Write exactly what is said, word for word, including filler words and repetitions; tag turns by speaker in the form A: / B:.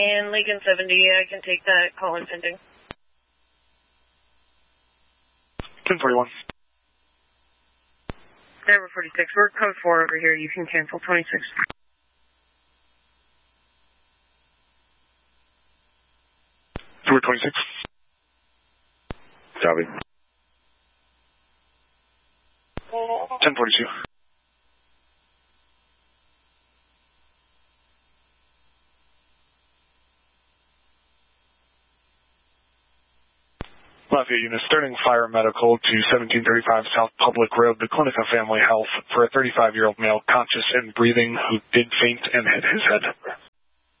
A: And Lincoln seventy, I can take that call in pending.
B: ten forty-one.
A: Driver forty-six, we're code four over here. You can cancel twenty-six.
B: Tour twenty-six.
C: Copy.
B: ten forty-two. Lafayette unit, starting fire medical to seventeen thirty-five South Public Road, the Clinic of Family Health, for a thirty-five-year-old male conscious and breathing who did faint and hit his head.